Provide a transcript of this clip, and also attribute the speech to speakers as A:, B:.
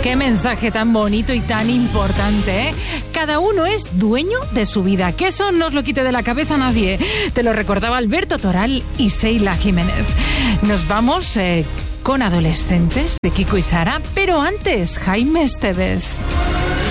A: Qué mensaje tan bonito y tan importante, ¿eh? Cada uno es dueño de su vida, que eso no os lo quite de la cabeza a nadie. Te lo recordaba Alberto Toral y Sheila Jiménez. Nos vamos con Adolescentes de Kiko y Sara, pero antes Jaime Estevez.